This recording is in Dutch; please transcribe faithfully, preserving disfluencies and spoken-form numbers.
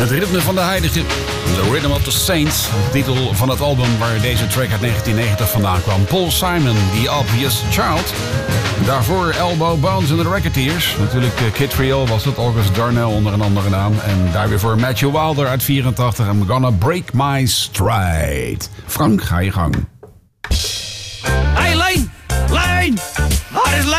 Het ritme van de heilige. The Rhythm of the Saints. De titel van het album waar deze track uit negentien negentig vandaan kwam. Paul Simon, The Obvious Child. Daarvoor Elbow Bones en de Racketeers. Natuurlijk Kid Trio was het. August Darnell onder een andere naam. En daar weer voor Matthew Wilder uit vierentachtig. I'm gonna break my stride. Frank, ga je gang.